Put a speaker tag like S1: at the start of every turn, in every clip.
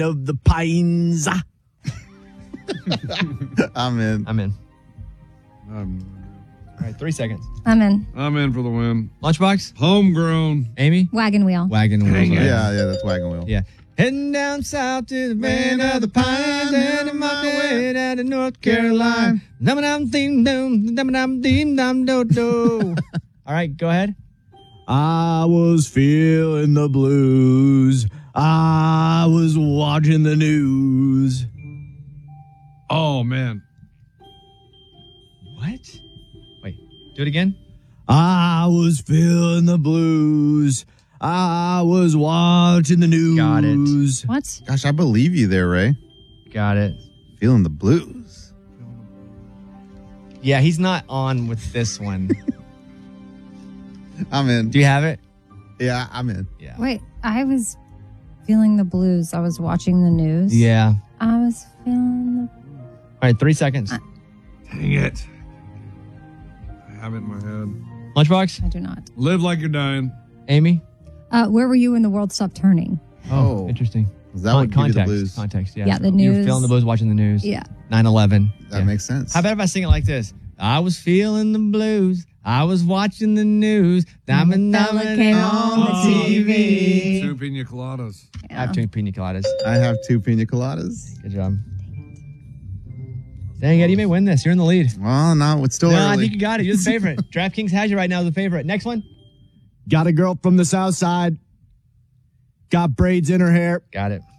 S1: of the pines.
S2: I'm in.
S3: I'm in. All right, 3 seconds.
S4: I'm in.
S5: I'm in for the win.
S3: Lunchbox?
S5: Homegrown.
S3: Amy?
S4: Wagon wheel.
S3: Wagon wheel.
S2: Yeah, that's wagon wheel.
S3: Yeah. Heading down south to the land of the pines, and I'm on my way down to North Carolina. Dum-dum-ding-dum, All right, go ahead.
S1: I was feeling the blues. I was watching the news.
S5: Oh, man.
S3: What? Wait, do it again.
S1: I was feeling the blues. I was watching the news.
S3: Got it.
S4: What?
S2: Gosh, I believe you there, Ray.
S3: Got it.
S2: Feeling the blues.
S3: Yeah, he's not on with this one.
S2: I'm in.
S3: Do you have it?
S2: Yeah, I'm in.
S3: Yeah.
S4: Wait, I was feeling the blues. I was watching the news.
S3: Yeah.
S4: I was feeling the...
S3: All right, 3 seconds.
S5: Dang it. I have it in my head.
S3: Lunchbox?
S4: I do not.
S5: Live like you're dying.
S3: Amy?
S4: Where were you when the world stopped turning?
S2: Oh.
S3: Interesting.
S2: Is that what give you the
S3: Context.
S2: blues?
S3: Context, yeah.
S4: Yeah, the
S3: You're
S4: news.
S3: feeling the blues watching the news.
S4: Yeah.
S3: 9/11.
S2: That makes sense.
S3: How about if I sing it like this? I was feeling the blues. I was watching the news. Diamond
S4: came on the TV.
S5: 2 pina coladas.
S3: I have 2 pina coladas.
S2: I have 2 pina coladas.
S3: Good job. Dang, Eddie, you may win this. You're in the lead.
S2: Well, no, it's still
S3: No,
S2: early.
S3: I think you got it. You're the favorite. DraftKings has you right now as the favorite. Next one.
S1: Got a girl from the south side. Got braids in her hair.
S3: Got it.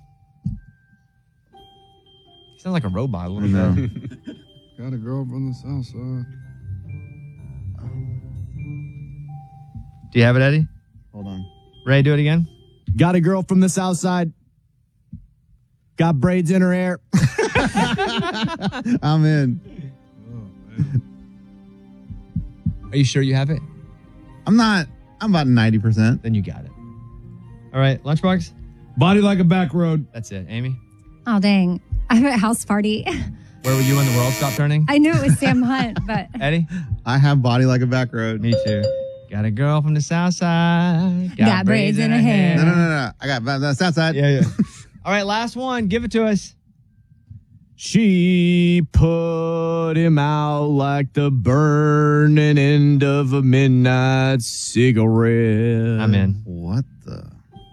S3: Sounds like a robot a little bit.
S5: Got a girl from the south side.
S3: Do you have it, Eddie?
S2: Hold on.
S3: Ray, do it again.
S1: Got a girl from the south side. Got braids in her hair.
S2: I'm in.
S3: Are you sure you have it?
S2: I'm not. I'm about 90%.
S3: Then you got it. All right, Lunchbox?
S5: Body like a back road.
S3: That's it. Amy?
S4: Oh, dang. I'm at a house party.
S3: Where were you when the world stopped turning?
S4: I knew it was Sam Hunt, but...
S3: Eddie?
S2: I have body like a back road.
S3: Me too. Got a girl from the south side.
S4: Got braids in her hair.
S2: No. I got the south side.
S3: Yeah. All right, last one. Give it to us.
S1: She put him out like the burning end of a midnight cigarette.
S3: I'm in.
S2: What the?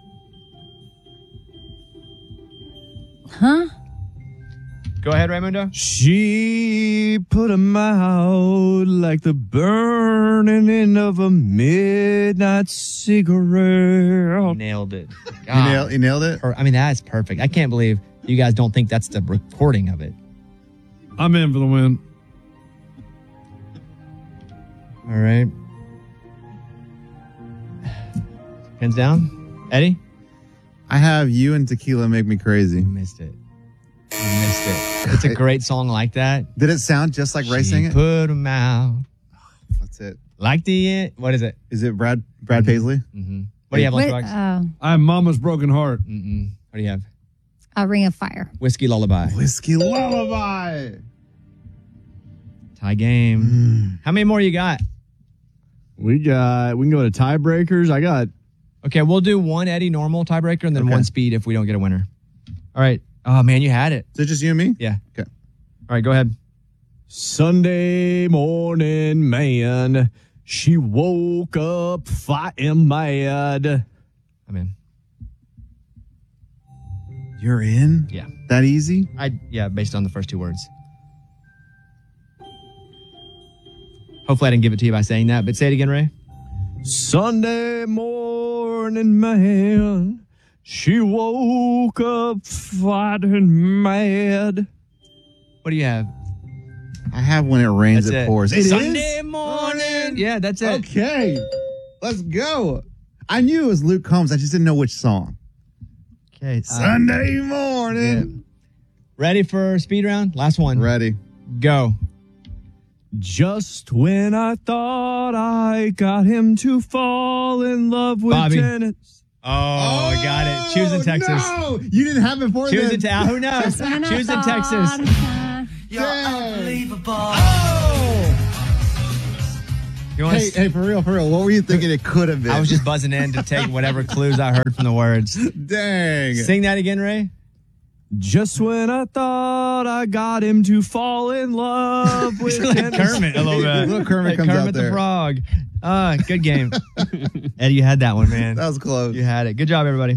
S4: Huh?
S3: Go ahead, Raymundo.
S1: She put him out like the burning end of a midnight cigarette.
S3: Nailed it.
S2: You nailed it?
S3: I mean, that is perfect. I can't believe you guys don't think that's the recording of it.
S5: I'm in for the win.
S3: All right. Hands down. Eddie?
S2: I have You and Tequila Make Me Crazy.
S3: You missed it. It's a great song like that.
S2: Did it sound just like Ray sang it?
S3: Put him out.
S2: That's it.
S3: Like the... What is it?
S2: Is it Brad Paisley?
S3: Mm-hmm. What do you have, Lunchbox?
S5: I have Mama's Broken Heart.
S3: Mm-mm. What do you have?
S4: A Ring of Fire.
S3: Whiskey Lullaby.
S2: Whiskey Lullaby.
S3: Tie game. How many more you got?
S1: We can go to tiebreakers. I got...
S3: Okay, we'll do one Eddie normal tiebreaker and then one speed if we don't get a winner. All right. Oh, man, you had it.
S2: Is it just you and me?
S3: Yeah.
S2: Okay.
S3: All right, go ahead.
S1: Sunday morning, man. She woke up fighting mad.
S3: I'm in.
S2: You're in?
S3: Yeah.
S2: That easy?
S3: Yeah, based on the first 2 words. Hopefully I didn't give it to you by saying that, but say it again, Ray.
S1: Sunday morning, man. She woke up fighting mad.
S3: What do you have?
S2: I have When It Rains,
S3: That's
S2: It
S3: it.
S2: Pours.
S3: Sunday morning. Yeah, that's it.
S2: Okay. Let's go. I knew it was Luke Combs. I just didn't know which song.
S3: Okay.
S2: Sunday morning.
S3: Ready for speed round? Last one.
S2: Ready.
S3: Go.
S1: Just when I thought I got him to fall in love with
S3: Bobby.
S1: tennis.
S3: Oh, I got it. Choose in Texas.
S2: No, you didn't have it before
S3: Choose in
S2: then.
S3: Who knows? Choose in Texas.
S6: You're unbelievable.
S3: You want
S2: Hey, for real. What were you thinking it could have been?
S3: I was just buzzing in to take whatever clues I heard from the words.
S2: Dang.
S3: Sing that again, Ray.
S1: Just when I thought I got him to fall in love with
S3: like Kermit a little bit.
S2: Little Kermit
S3: Like
S2: comes out
S3: Kermit the
S2: there.
S3: Frog. Good game. Eddie, you had that one, man.
S2: That was close.
S3: You had it. Good job, everybody.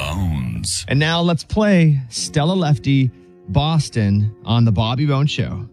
S7: Bones.
S3: And now let's play Stella Lefty Boston on the Bobby Bones Show.